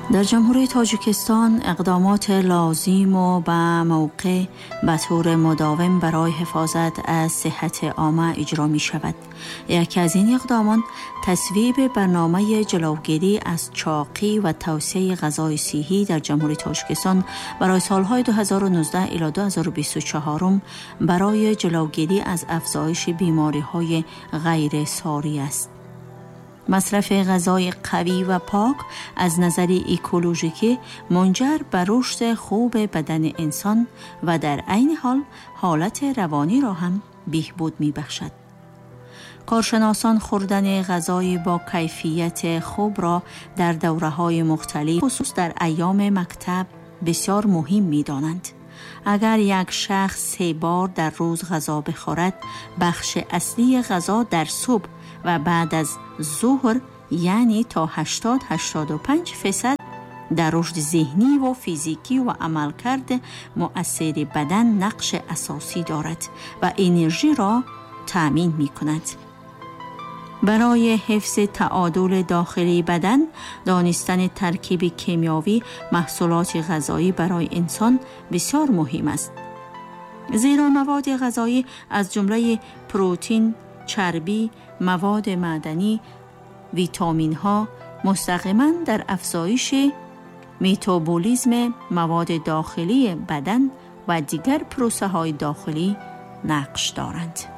در جمهوری تاجیکستان اقدامات لازم و به موقع به طور مداوم برای حفاظت از صحت عامه اجرا می شود. یکی از این اقدامات تصویب برنامه جلوگیری از چاقی و توسعه غذای صحی در جمهوری تاجیکستان برای سالهای 2019 الی 2024 برای جلوگیری از افزایش بیماری‌های غیر ساری است. مصرف غذای قوی و پاک از نظر اکولوژیکی منجر به رشد خوب بدن انسان و در عین حال حالت روانی را هم بهبود می‌بخشد. کارشناسان خوردن غذای با کیفیت خوب را در دوره‌های مختلف خصوص در ایام مکتب بسیار مهم می‌دانند. اگر یک شخص 3 بار در روز غذا بخورد، بخش اصلی غذا در صبح و بعد از ظهر یعنی تا 80-85% در رشد ذهنی و فیزیکی و عملکرد مؤثر بدن نقش اساسی دارد و انرژی را تأمین می کند. برای حفظ تعادل داخلی بدن، دانستن ترکیب کیمیاوی محصولات غذایی برای انسان بسیار مهم است. زیرا مواد غذایی از جمله پروتئین، چربی، مواد معدنی، ویتامین ها مستقیما در افزایش متابولیسم مواد داخلی بدن و دیگر پروسه های داخلی نقش دارند.